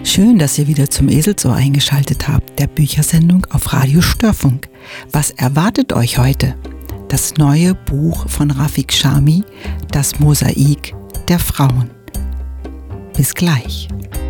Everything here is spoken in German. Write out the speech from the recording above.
Schön, dass ihr wieder zum Eselsohr eingeschaltet habt, der Büchersendung auf Radio Störfunk. Was erwartet euch heute? Das neue Buch von Rafik Sharmi, Das Mosaik der Frauen. Bis gleich.